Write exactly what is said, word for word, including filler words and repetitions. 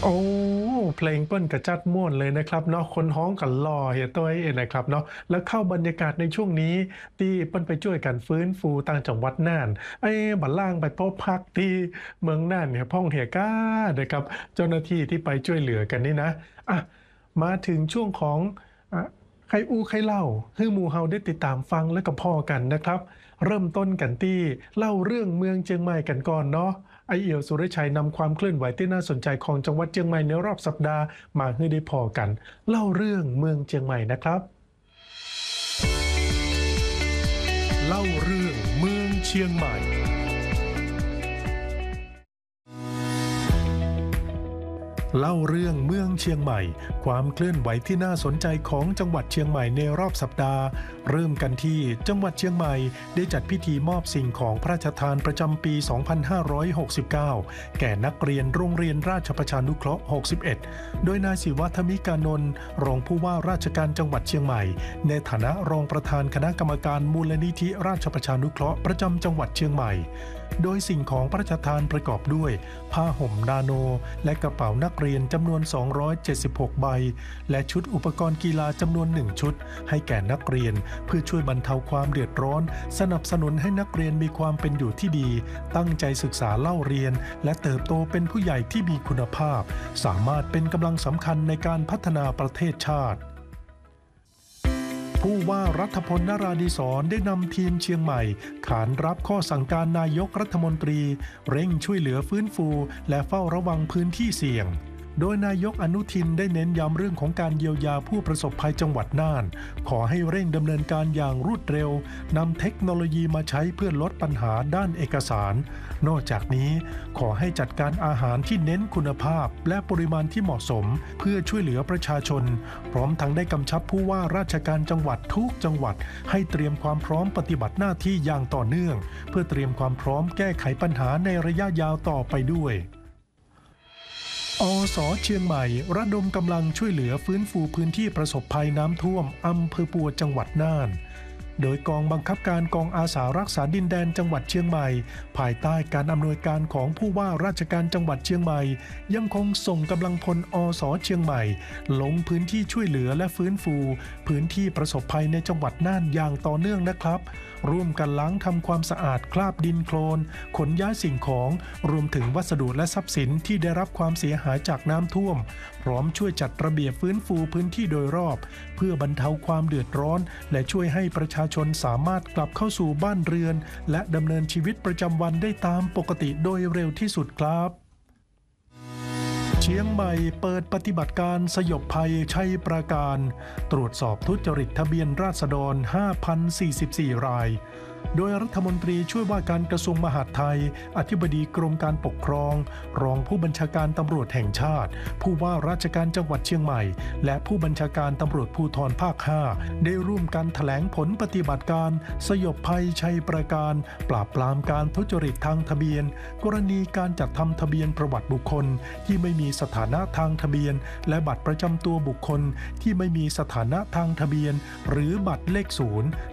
โอ้เพลงเปิ้นกระจัดม่วนเลยนะครับเนาะคนฮ้องกันหล่อเฮียต้อยนะครับเนาะแล้วเข้าบรรยากาศในช่วงนี้ที่เปิ้นไปช่วยกันฟื้นฟูต่างจังหวัดน่านไอ้บัดล่างไปพบพักที่เมืองน่านเนี่ยพ่องเฮียก้านะครับเจ้าหน้าที่ที่ไปช่วยเหลือกันนี่นะอะมาถึงช่วงของอะใครอู้ใครเล่าให้หมู่เฮาได้ติดตามฟังและก็พ้อกันนะครับเริ่มต้นกันที่เล่าเรื่องเมืองเชียงใหม่กันก่อนเนาะ ไอเอี่ยวสุรชัยนำความเคลื่อนไหวที่น่าสนใจของจังหวัดเชียงใหม่ในรอบสัปดาห์มาให้ได้พอกันเล่าเรื่องเมืองเชียงใหม่นะครับเล่าเรื่องเมืองเชียงใหม่ เล่าเรื่องเมืองเชียงใหม่ความเคลื่อนไหวที่น่าสนใจของจังหวัดเชียงใหม่ในรอบสัปดาห์เริ่มกันที่จังหวัดเชียงใหม่ได้จัดพิธีมอบสิ่งของพระราชทานประจำปี สองพันห้าร้อยหกสิบเก้า แก่นักเรียนโรงเรียนราชประชานุเคราะห์ หกสิบเอ็ด โดยนายศิวัฒมิกานนท์รองผู้ว่าราชการจังหวัดเชียงใหม่ในฐานะรองประธานคณะกรรมการมูลนิธิราชประชานุเคราะห์ประจำจังหวัดเชียงใหม่โดยสิ่งของพระราชทานประกอบด้วยผ้าห่มนาโนและกระเป๋านักเรียนจำนวนสองร้อยเจ็ดสิบหกใบและชุดอุปกรณ์กีฬาจำนวนหนึ่งชุดให้แก่นักเรียนเพื่อช่วยบรรเทาความเดือดร้อนสนับสนุนให้นักเรียนมีความเป็นอยู่ที่ดีตั้งใจศึกษาเล่าเรียนและเติบโตเป็นผู้ใหญ่ที่มีคุณภาพสามารถเป็นกำลังสำคัญในการพัฒนาประเทศชาติผู้ว่ารัฐพลนราธิศรได้นำทีมเชียงใหม่ขานรับข้อสั่งการนายกรัฐมนตรีเร่งช่วยเหลือฟื้นฟูและเฝ้าระวังพื้นที่เสี่ยงโดยนายกอนุทินได้เน้นย้ำเรื่องของการเยียวยาผู้ประสบภัยจังหวัดน่านขอให้เร่งดำเนินการอย่างรวดเร็วนำเทคโนโลยีมาใช้เพื่อลดปัญหาด้านเอกสารนอกจากนี้ขอให้จัดการอาหารที่เน้นคุณภาพและปริมาณที่เหมาะสมเพื่อช่วยเหลือประชาชนพร้อมทั้งได้กำชับผู้ว่าราชการจังหวัดทุกจังหวัดให้เตรียมความพร้อมปฏิบัติหน้าที่อย่างต่อเนื่องเพื่อเตรียมความพร้อมแก้ไขปัญหาในระยะยาวต่อไปด้วยอส.เชียงใหม่ระดมกำลังช่วยเหลือฟื้นฟูพื้นที่ประสบภัยน้ำท่วมอำเภอปัวจังหวัดน่านโดยกองบังคับการกองอาสารักษาดินแดนจังหวัดเชียงใหม่ภายใต้การอำนวยการของผู้ว่าราชการจังหวัดเชียงใหม่ยังคงส่งกำลังพลอส.เชียงใหม่ลงพื้นที่ช่วยเหลือและฟื้นฟูพื้นที่ประสบภัยในจังหวัดน่านอย่างต่อเนื่องนะครับร่วมกันล้างทำความสะอาดคราบดินโคลนขนย้ายสิ่งของรวมถึงวัสดุและทรัพย์สินที่ได้รับความเสียหายจากน้ำท่วมพร้อมช่วยจัดระเบียบฟื้นฟูพื้นที่โดยรอบเพื่อบรรเทาความเดือดร้อนและช่วยให้ประชาชนสามารถกลับเข้าสู่บ้านเรือนและดำเนินชีวิตประจำวันได้ตามปกติโดยเร็วที่สุดครับเชียงใหม่เปิดปฏิบัติการสยบภัยชัยปราการตรวจสอบทุจริตทะเบียนราษฎร ห้าพันสี่สิบสี่ รายโดยรัฐมนตรีช่วยว่าการกระทรวงมหาดไทยอธิบดีกรมการปกครองรองผู้บัญชาการตำรวจแห่งชาติผู้ว่าราชการจังหวัดเชียงใหม่และผู้บัญชาการตำรวจภูธรภาค ห้าได้ร่วมกันแถลงผลปฏิบัติการสยบภัยชัยปราการปราบปรามการทุจริตทางทะเบียนกรณีการจัดทำทะเบียนประวัติบุคคลที่ไม่มีสถานะทางทะเบียนและบัตรประจำตัวบุคคลที่ไม่มีสถานะทางทะเบียนหรือบัตรเลขศูนย์